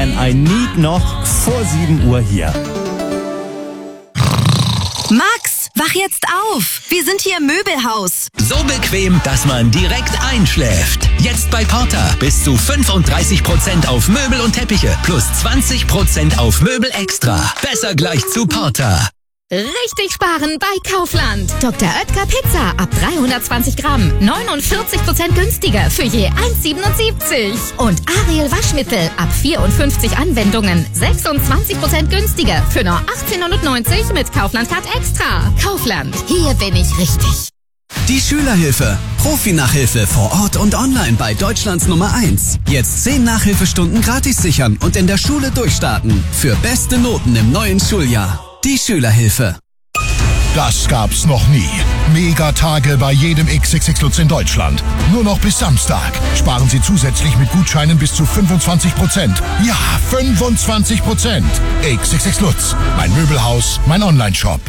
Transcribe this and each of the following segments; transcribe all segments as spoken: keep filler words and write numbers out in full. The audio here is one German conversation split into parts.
Fan I Need noch vor sieben Uhr hier. Max, wach jetzt auf! Wir sind hier im Möbelhaus. So bequem, dass man direkt einschläft. Jetzt bei Porter bis zu fünfunddreißig Prozent auf Möbel und Teppiche plus zwanzig Prozent auf Möbel extra. Besser gleich zu Porter. Richtig sparen bei Kaufland. Doktor Oetker Pizza ab dreihundertzwanzig Gramm. neunundvierzig Prozent günstiger für je eins Komma siebenundsiebzig. Und Ariel Waschmittel ab vierundfünfzig Anwendungen. sechsundzwanzig Prozent günstiger für nur achtzehnhundertneunzig mit Kaufland Card Extra. Kaufland, hier bin ich richtig. Die Schülerhilfe. Profi-Nachhilfe vor Ort und online bei Deutschlands Nummer eins. Jetzt zehn Nachhilfestunden gratis sichern und in der Schule durchstarten. Für beste Noten im neuen Schuljahr. Die Schülerhilfe. Das gab's noch nie. Megatage bei jedem X X X Lutz in Deutschland. Nur noch bis Samstag. Sparen Sie zusätzlich mit Gutscheinen bis zu fünfundzwanzig Prozent. Ja, fünfundzwanzig Prozent. X X X Lutz. Mein Möbelhaus, mein Onlineshop.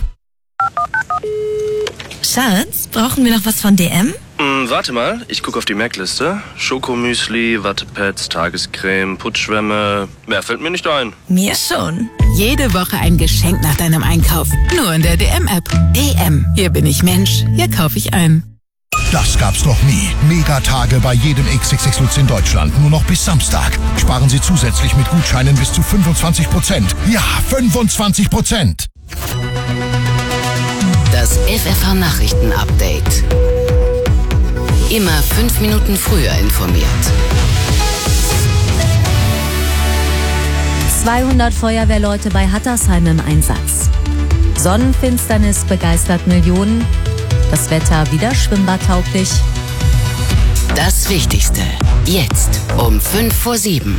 Schatz, brauchen wir noch was von D M? Hm, warte mal, ich gucke auf die Merkliste. Schokomüsli, Wattepads, Tagescreme, Putzschwämme. Mehr fällt mir nicht ein. Mir schon. Jede Woche ein Geschenk nach deinem Einkauf. Nur in der D M-App. D M. Hier bin ich Mensch. Hier kaufe ich ein. Das gab's noch nie. Megatage bei jedem X X X Lutz in Deutschland. Nur noch bis Samstag. Sparen Sie zusätzlich mit Gutscheinen bis zu fünfundzwanzig Prozent. Ja, fünfundzwanzig Prozent. Das F F H-Nachrichten-Update. Immer fünf Minuten früher informiert. zweihundert Feuerwehrleute bei Hattersheim im Einsatz. Sonnenfinsternis begeistert Millionen. Das Wetter wieder schwimmbadtauglich. Das Wichtigste. Jetzt um fünf vor sieben.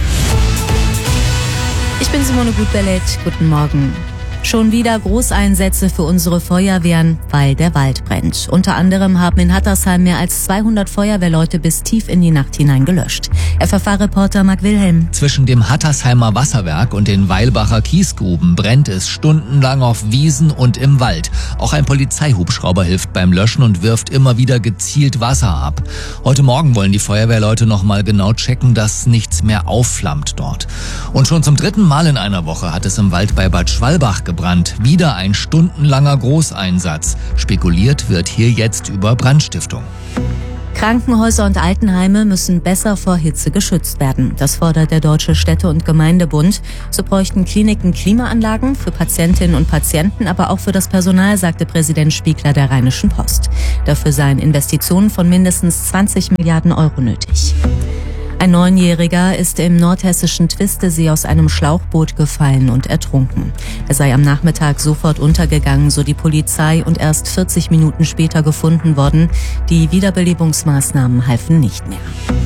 Ich bin Simone Gutbellet. Guten Morgen. Schon wieder Großeinsätze für unsere Feuerwehren, weil der Wald brennt. Unter anderem haben in Hattersheim mehr als zweihundert Feuerwehrleute bis tief in die Nacht hinein gelöscht. F F H-Reporter Marc Wilhelm. Zwischen dem Hattersheimer Wasserwerk und den Weilbacher Kiesgruben brennt es stundenlang auf Wiesen und im Wald. Auch ein Polizeihubschrauber hilft beim Löschen und wirft immer wieder gezielt Wasser ab. Heute Morgen wollen die Feuerwehrleute noch mal genau checken, dass nichts mehr aufflammt dort. Und schon zum dritten Mal in einer Woche hat es im Wald bei Bad Schwalbach gebrannt. Wieder ein stundenlanger Großeinsatz. Spekuliert wird hier jetzt über Brandstiftung. Krankenhäuser und Altenheime müssen besser vor Hitze geschützt werden. Das fordert der Deutsche Städte- und Gemeindebund. So bräuchten Kliniken Klimaanlagen für Patientinnen und Patienten, aber auch für das Personal, sagte Präsident Spiegler der Rheinischen Post. Dafür seien Investitionen von mindestens zwanzig Milliarden Euro nötig. Ein Neunjähriger ist im nordhessischen Twistesee aus einem Schlauchboot gefallen und ertrunken. Er sei am Nachmittag sofort untergegangen, so die Polizei, und erst vierzig Minuten später gefunden worden. Die Wiederbelebungsmaßnahmen halfen nicht mehr.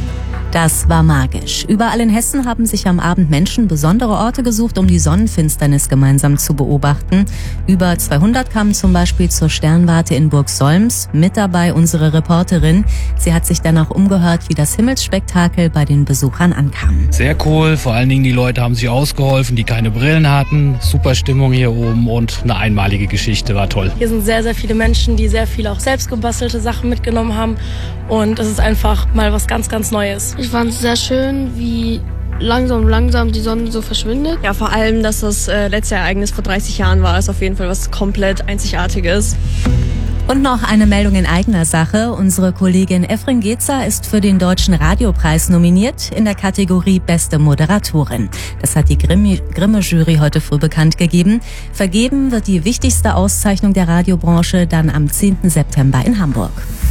Das war magisch. Überall in Hessen haben sich am Abend Menschen besondere Orte gesucht, um die Sonnenfinsternis gemeinsam zu beobachten. Über zweihundert kamen zum Beispiel zur Sternwarte in Burgsolms. Mit dabei unsere Reporterin. Sie hat sich danach umgehört, wie das Himmelsspektakel bei den Besuchern ankam. Sehr cool. Vor allen Dingen die Leute haben sich ausgeholfen, die keine Brillen hatten. Super Stimmung hier oben und eine einmalige Geschichte. War toll. Hier sind sehr, sehr viele Menschen, die sehr viele auch selbst gebastelte Sachen mitgenommen haben. Und es ist einfach mal was ganz, ganz Neues. Ich fand es sehr schön, wie langsam, langsam die Sonne so verschwindet. Ja, vor allem, dass das äh, letzte Ereignis vor dreißig Jahren war, ist auf jeden Fall was komplett Einzigartiges. Und noch eine Meldung in eigener Sache. Unsere Kollegin Efren Gezer ist für den Deutschen Radiopreis nominiert in der Kategorie Beste Moderatorin. Das hat die Grimme-Jury heute früh bekannt gegeben. Vergeben wird die wichtigste Auszeichnung der Radiobranche dann am zehnten September in Hamburg.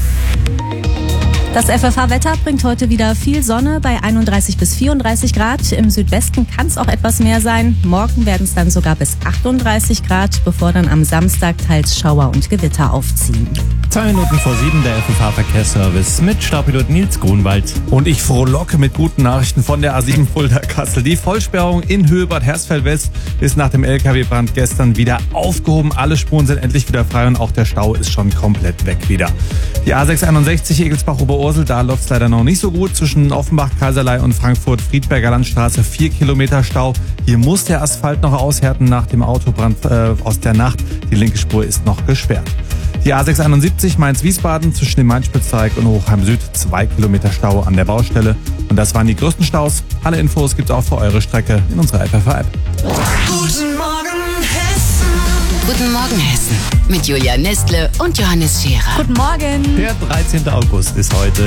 Das F F H-Wetter bringt heute wieder viel Sonne bei einunddreißig bis vierunddreißig Grad. Im Südwesten kann es auch etwas mehr sein. Morgen werden es dann sogar bis achtunddreißig Grad, bevor dann am Samstag teils Schauer und Gewitter aufziehen. Zwei Minuten vor sieben, der F F H-Verkehrsservice mit Staubpilot Nils Grunwald. Und ich frohlocke mit guten Nachrichten von der A sieben Fulda-Kassel. Die Vollsperrung in Höhe Bad Hersfeld-West ist nach dem L K W-Brand gestern wieder aufgehoben. Alle Spuren sind endlich wieder frei und auch der Stau ist schon komplett weg wieder. Die A sechshunderteinundsechzig Egelsbach-Oberursel, da läuft es leider noch nicht so gut. Zwischen Offenbach, Kaiserlei und Frankfurt-Friedberger Landstraße vier Kilometer Stau. Hier muss der Asphalt noch aushärten nach dem Autobrand äh, aus der Nacht. Die linke Spur ist noch gesperrt. Die A sechshunderteinundsiebzig Mainz-Wiesbaden zwischen dem Mainz-Spitzteig und Hochheim Süd, zwei Kilometer Stau an der Baustelle. Und das waren die größten Staus. Alle Infos gibt's auch für eure Strecke in unserer F F A-App. Guten Morgen Hessen. Guten Morgen Hessen. Mit Julia Nestle und Johannes Scherer. Guten Morgen. Der dreizehnten August ist heute.